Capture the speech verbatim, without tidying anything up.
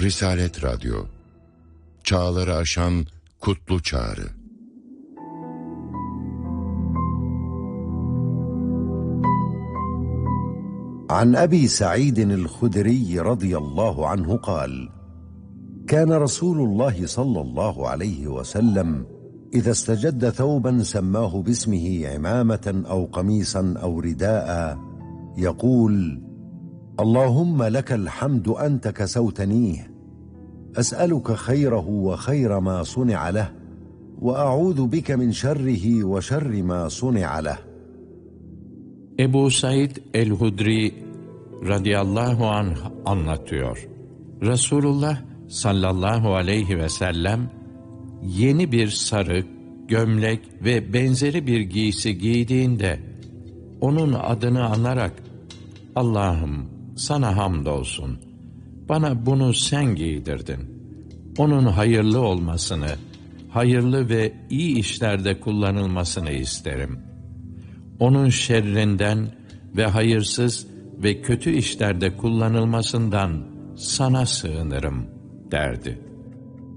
Risalet Radyo, çağları aşan kutlu çağrı. عن أبي سعيد الخدري رضي الله عنه قال: كان رسول الله صلى الله عليه وسلم إذا استجد ثوبا سماه باسمه عمامة أو قميصا أو رداء يقول: اللهم لك الحمد أنت كسوتنيه، أسألك خيره وخير ما صنع له، وأعوذ بك من شره وشر ما صنع له. Ebu Said el-Hudri radıyallahu anh anlatıyor. Resulullah sallallahu aleyhi ve sellem yeni bir sarık, gömlek ve benzeri bir giysi giydiğinde onun adını anarak Allah'ım sana hamdolsun, bana bunu sen giydirdin. Onun hayırlı olmasını, hayırlı ve iyi işlerde kullanılmasını isterim. Onun şerrinden ve hayırsız ve kötü işlerde kullanılmasından sana sığınırım derdi.